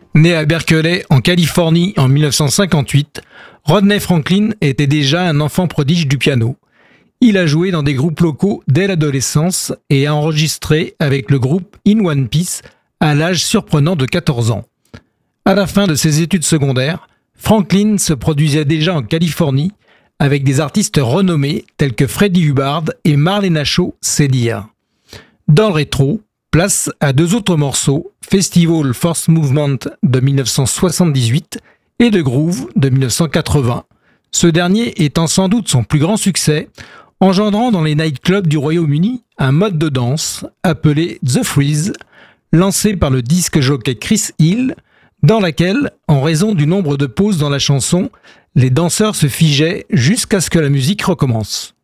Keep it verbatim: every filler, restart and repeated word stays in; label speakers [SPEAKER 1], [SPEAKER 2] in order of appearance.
[SPEAKER 1] Né à Berkeley, en Californie, en mille neuf cent cinquante-huit, Rodney Franklin était déjà un enfant prodige du piano. Il a joué dans des groupes locaux dès l'adolescence et a enregistré avec le groupe In One Piece à l'âge surprenant de quatorze ans. À la fin de ses études secondaires, Franklin se produisait déjà en Californie avec des artistes renommés tels que Freddie Hubbard et Marlena Shaw, c'est dire. Dans le rétro, place à deux autres morceaux, Festival Force Movement de mille neuf cent soixante-dix-huit et The Groove de mille neuf cent quatre-vingts. Ce dernier étant sans doute son plus grand succès, engendrant dans les nightclubs du Royaume-Uni un mode de danse appelé The Freeze, lancé par le disque jockey Chris Hill, dans laquelle, en raison du nombre de pauses dans la chanson, les danseurs se figeaient jusqu'à ce que la musique recommence.